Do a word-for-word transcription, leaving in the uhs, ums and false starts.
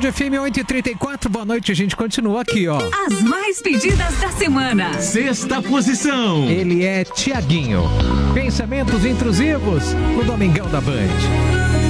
Band F M oito e trinta e quatro, boa noite, a gente continua aqui, ó. As mais pedidas da semana. Sexta posição. Ele é Tiaguinho. Pensamentos intrusivos no Domingão da Band.